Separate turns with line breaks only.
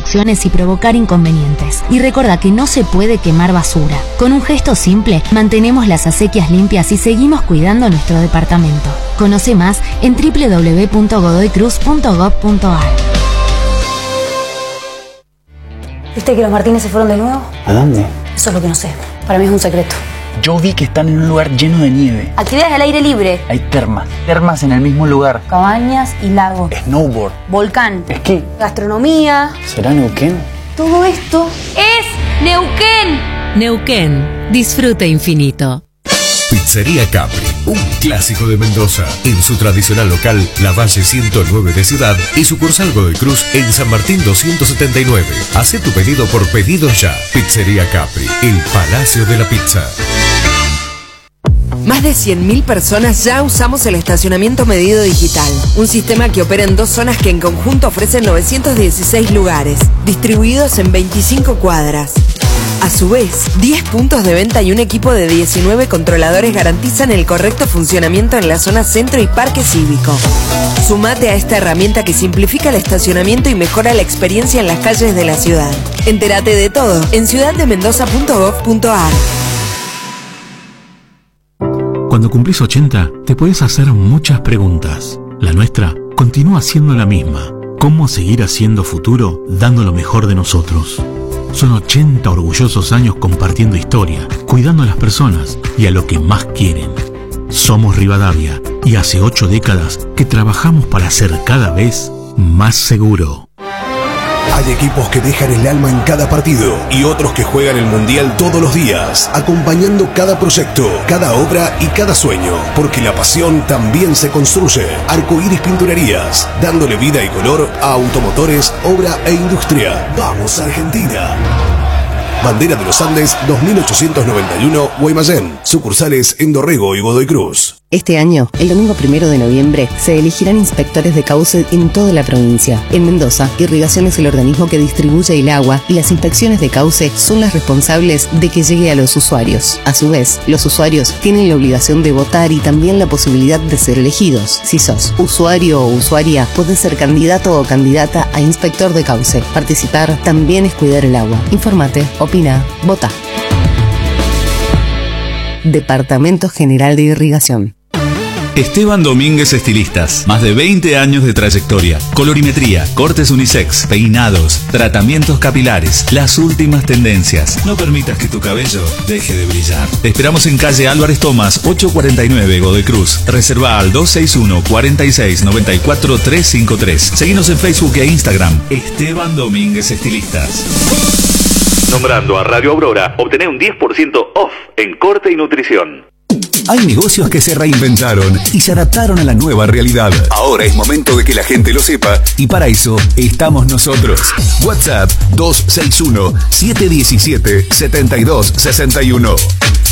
obstrucciones y provocar inconvenientes. Y recuerda que no se puede quemar basura. Con un gesto simple, mantenemos las acequias limpias y seguimos cuidando nuestro departamento. Conoce más en www.godoycruz.gov.ar.
¿Viste que los Martínez se fueron de nuevo?
¿A dónde?
Eso es lo que no sé. Para mí es un secreto.
Yo vi que están en un lugar lleno de nieve.
Actividades al aire libre.
Hay termas en el mismo lugar.
Cabañas y lagos.
Snowboard.
Volcán.
Esquí.
Gastronomía.
¿Será Neuquén?
Todo esto es Neuquén.
Neuquén. Disfrute infinito.
Pizzería Capri, un clásico de Mendoza. En su tradicional local, La Valle 109 de Ciudad y sucursal Godoy Cruz en San Martín 279. Hacé tu pedido por pedido ya. Pizzería Capri, el Palacio de la Pizza.
Más de 100.000 personas ya usamos el estacionamiento medido digital, un sistema que opera en 2 zonas que en conjunto ofrecen 916 lugares, distribuidos en 25 cuadras. A su vez, 10 puntos de venta y un equipo de 19 controladores garantizan el correcto funcionamiento en la zona centro y parque cívico. Sumate a esta herramienta que simplifica el estacionamiento y mejora la experiencia en las calles de la ciudad. Entérate de todo en ciudaddemendoza.gov.ar.
Cuando cumplís 80, te podés hacer muchas preguntas. La nuestra continúa siendo la misma. ¿Cómo seguir haciendo futuro dando lo mejor de nosotros? Son 80 orgullosos años compartiendo historia, cuidando a las personas y a lo que más quieren. Somos Rivadavia y hace 8 décadas que trabajamos para ser cada vez más seguro.
Hay equipos que dejan el alma en cada partido y otros que juegan el Mundial todos los días, acompañando cada proyecto, cada obra y cada sueño, porque la pasión también se construye. Arcoíris Pinturerías, dándole vida y color a automotores, obra e industria. ¡Vamos Argentina! Bandera de los Andes 2891 Guaymallén, sucursales en Dorrego y Godoy Cruz.
Este año, el domingo 1 de noviembre, se elegirán inspectores de cauce en toda la provincia. En Mendoza, Irrigación es el organismo que distribuye el agua y las inspecciones de cauce son las responsables de que llegue a los usuarios. A su vez, los usuarios tienen la obligación de votar y también la posibilidad de ser elegidos. Si sos usuario o usuaria, podés ser candidato o candidata a inspector de cauce. Participar también es cuidar el agua. Infórmate, opina, vota. Departamento General de Irrigación.
Esteban Domínguez Estilistas, más de 20 años de trayectoria, colorimetría, cortes unisex, peinados, tratamientos capilares, las últimas tendencias. No permitas que tu cabello deje de brillar. Te esperamos en calle Álvarez Tomás, 849 Godoy Cruz. Reserva al 261 46 94 353. Seguinos en Facebook e Instagram. Esteban Domínguez Estilistas. Nombrando a Radio Aurora, obtené un 10% off en corte y nutrición.
Hay negocios que se reinventaron y se adaptaron a la nueva realidad. Ahora es momento de que la gente lo sepa y para eso estamos nosotros. WhatsApp 261-717-7261.